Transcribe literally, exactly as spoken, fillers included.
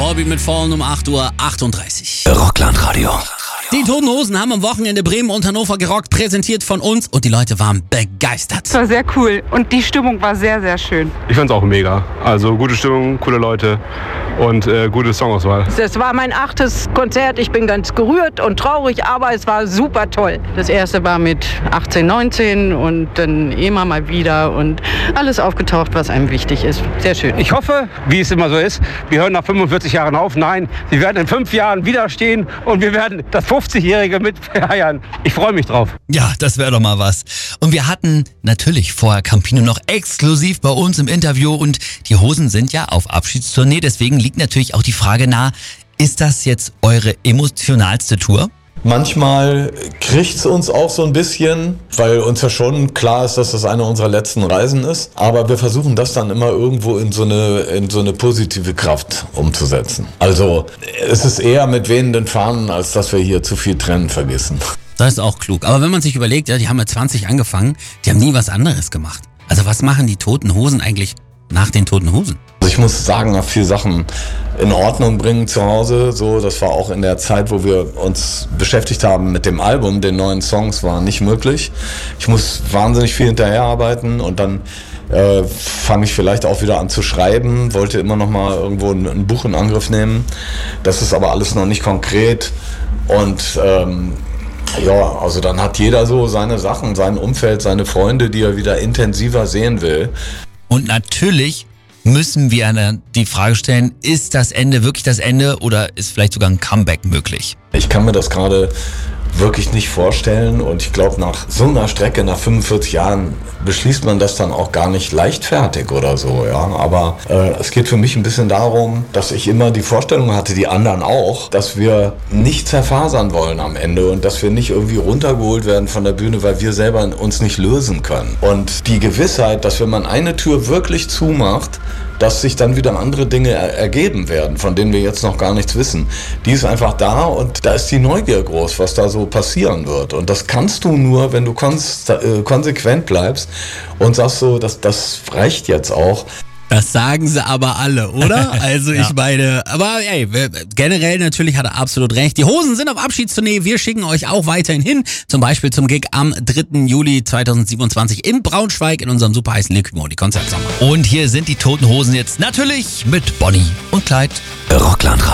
Volbeat mit Fallen um acht Uhr achtunddreißig. Rockland-Radio. Die Toten Hosen haben am Wochenende Bremen und Hannover gerockt, präsentiert von uns, und die Leute waren begeistert. Es war sehr cool und die Stimmung war sehr, sehr schön. Ich fand's auch mega. Also gute Stimmung, coole Leute und äh, gute Songauswahl. Das war mein achtes Konzert. Ich bin ganz gerührt und traurig, aber es war super toll. Das erste war mit achtzehn, neunzehn und dann immer mal wieder und alles aufgetaucht, was einem wichtig ist. Sehr schön. Ich hoffe, wie es immer so ist, wir hören nach fünfundvierzig Jahren auf. Nein, sie werden in fünf Jahren wieder stehen und wir werden das fünfzigjährige mit feiern. Ich freue mich drauf. Ja, das wäre doch mal was. Und wir hatten natürlich vorher Campino noch exklusiv bei uns im Interview und die Hosen sind ja auf Abschiedstournee. Deswegen liegt natürlich auch die Frage nahe, ist das jetzt eure emotionalste Tour? Manchmal kriegt's uns auch so ein bisschen, weil uns ja schon klar ist, dass das eine unserer letzten Reisen ist. Aber wir versuchen das dann immer irgendwo in so eine, in so eine positive Kraft umzusetzen. Also es ist eher mit wehenden Fahnen, als dass wir hier zu viel Tränen vergessen. Das ist auch klug. Aber wenn man sich überlegt, ja, die haben mit zwanzig angefangen, die haben nie was anderes gemacht. Also was machen die Toten Hosen eigentlich nach den Toten Hosen? Also ich muss sagen, habe viele Sachen in Ordnung bringen zu Hause. So, das war auch in der Zeit, wo wir uns beschäftigt haben mit dem Album, den neuen Songs, war nicht möglich. Ich muss wahnsinnig viel hinterherarbeiten und dann äh, fange ich vielleicht auch wieder an zu schreiben. Wollte immer noch mal irgendwo ein, ein Buch in Angriff nehmen. Das ist aber alles noch nicht konkret und ähm, ja, also dann hat jeder so seine Sachen, sein Umfeld, seine Freunde, die er wieder intensiver sehen will. Und natürlich müssen wir dann die Frage stellen, ist das Ende wirklich das Ende oder ist vielleicht sogar ein Comeback möglich? Ich kann mir das gerade wirklich nicht vorstellen und ich glaube, nach so einer Strecke, nach fünfundvierzig Jahren, beschließt man das dann auch gar nicht leichtfertig oder so, ja. Aber äh, es geht für mich ein bisschen darum, dass ich immer die Vorstellung hatte, die anderen auch, dass wir nicht zerfasern wollen am Ende und dass wir nicht irgendwie runtergeholt werden von der Bühne, weil wir selber uns nicht lösen können. Und die Gewissheit, dass wenn man eine Tür wirklich zumacht, dass sich dann wieder andere Dinge er- ergeben werden, von denen wir jetzt noch gar nichts wissen. Die ist einfach da und da ist die Neugier groß, was da so passieren wird. Und das kannst du nur, wenn du konst- äh, konsequent bleibst und sagst so, das, das reicht jetzt auch. Das sagen sie aber alle, oder? Also Ja. ich meine, aber ey, generell natürlich hat er absolut recht. Die Hosen sind auf Abschiedstournee. Wir schicken euch auch weiterhin hin. Zum Beispiel zum Gig am dritten Juli zweitausendsiebenundzwanzig in Braunschweig in unserem super heißen Liquid Modi Konzertsammlung. Und hier sind die Toten Hosen jetzt natürlich mit Bonnie und Clyde. Rockland